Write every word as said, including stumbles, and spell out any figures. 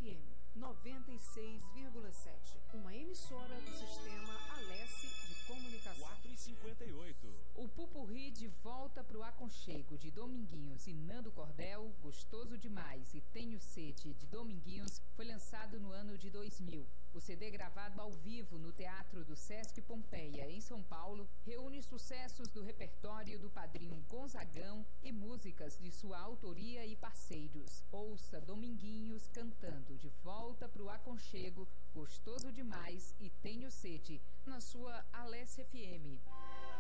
M noventa e seis vírgula sete, uma emissora do sistema Alesse de Comunicação. quatro e cinquenta e oito. O Pupurri de volta pro aconchego de Dominguinhos e Nando Cordel, Gostoso Demais e Tenho Sede de Dominguinhos, foi lançado no ano de dois mil. O C D, gravado ao vivo no Teatro do Sesc Pompeia, em São Paulo, reúne sucessos do repertório do padrinho Gonzagão e músicas de sua autoria e parceiros. Ouça Dominguinhos cantando De Volta pro Aconchego, Gostoso Demais e Tenho Sede, na sua Alesse F M.